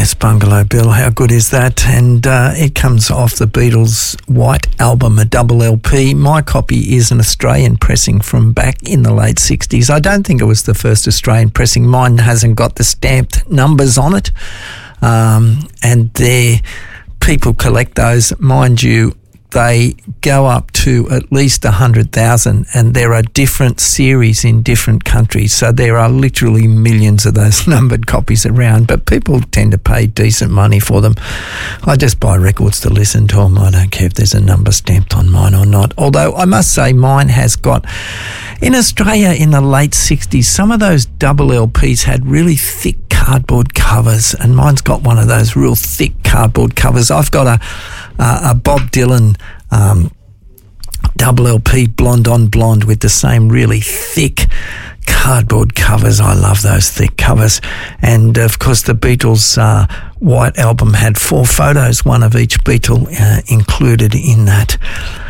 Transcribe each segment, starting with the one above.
Yes, Bungalow Bill, how good is that? And it comes off the Beatles' White Album, a double LP. My copy is an Australian pressing from back in the late 60s. I don't think it was the first Australian pressing. Mine hasn't got the stamped numbers on it. And people collect those. Mind you, they go up to at least 100,000, and there are different series in different countries. So there are literally millions of those numbered copies around, but people tend to pay decent money for them. I just buy records to listen to them. I don't care if there's a number stamped on mine or not. Although I must say mine has got, in Australia in the late 60s, some of those double LPs had really thick cardboard covers, and mine's got one of those real thick cardboard covers. I've got a Bob Dylan double LP, Blonde on Blonde, with the same really thick cardboard covers. I love those thick covers. And of course the Beatles White Album had 4 photos, one of each Beatle included in that.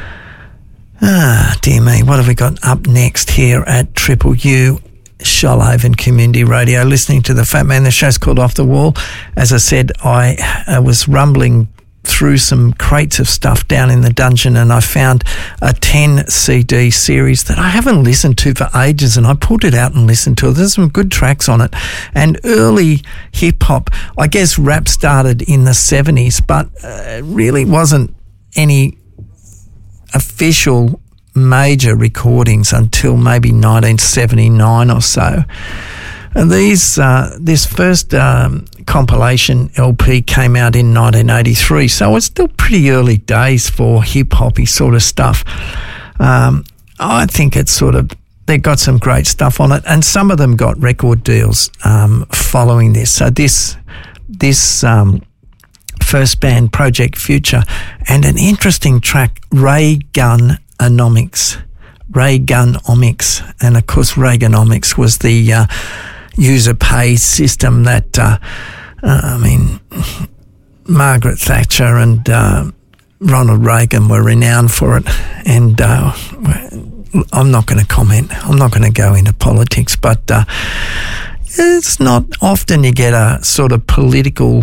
Dear me, what have we got up next here at Triple U Shoalhaven Community Radio, listening to the Fat Man? The show's called Off the Wall. As I said, I was rumbling through some crates of stuff down in the dungeon, and I found a 10 CD series that I haven't listened to for ages, and I pulled it out and listened to it. There's some good tracks on it. And early hip-hop, I guess rap started in the 70s, but really wasn't any official major recordings until maybe 1979 or so. And this first compilation LP came out in 1983, so it's still pretty early days for hip-hoppy sort of stuff. I think it's sort of, they got some great stuff on it, and some of them got record deals following this. So this first band, Project Future, and an interesting track, Ray Gunomics. And of course Reaganomics was the user pay system that Margaret Thatcher and Ronald Reagan were renowned for it. And I'm not going to comment. I'm not going to go into politics, but it's not often you get a sort of political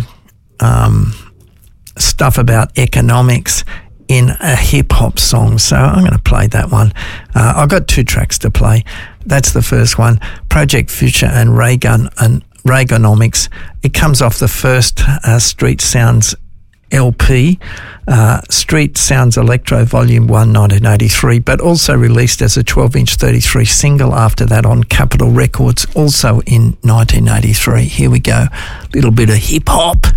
stuff about economics in a hip-hop song, so I'm going to play that one. I've got 2 tracks to play. That's the first one, Project Future and Reaganomics. It comes off the first Street Sounds LP, Street Sounds Electro Volume 1, 1983, but also released as a 12-inch 33 single after that on Capitol Records, also in 1983. Here we go, little bit of hip-hop.